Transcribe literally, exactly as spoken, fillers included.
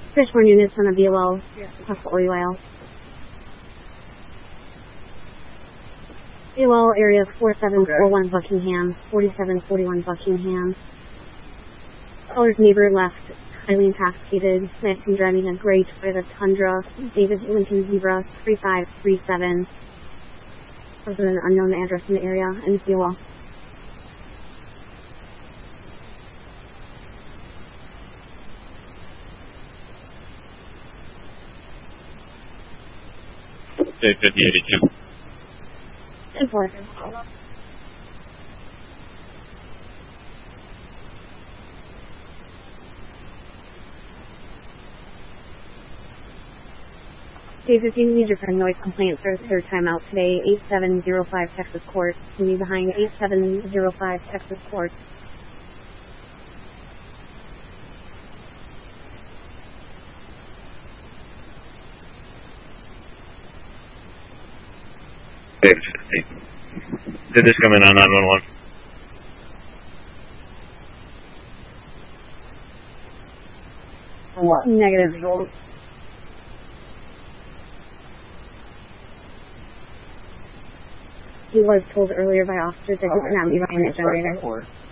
Fishborn units on a B O L, possible U I L. B O L area four seven four one okay. Buckingham, forty-seven forty-one Buckingham. Colors neighbor left, highly intoxicated, Maxine driving a gray Toyota Tundra, David Lincoln Zebra, three five three seven. There's an unknown address in the area, and B O L. J fifty eighty-two. ten four. Dave, if you need your friend noise complaint for the third time out today, eight seven zero five Texas Court. Can you behind eight seven zero five Texas Court? Dave fifty. Did this come in on nine one one? What? Negative results. He was told earlier by officers that he would not be behind the generator.